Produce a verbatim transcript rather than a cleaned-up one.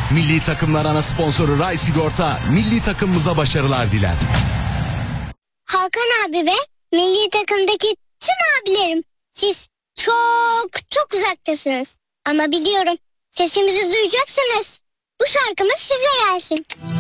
Milli takımlar ana sponsoru Ray Sigorta milli takımımıza başarılar diler. Hakan abi ve milli takımdaki tüm abilerim, siz çok çok uzaktasınız. Ama biliyorum, sesimizi duyacaksınız. Bu şarkımız size gelsin.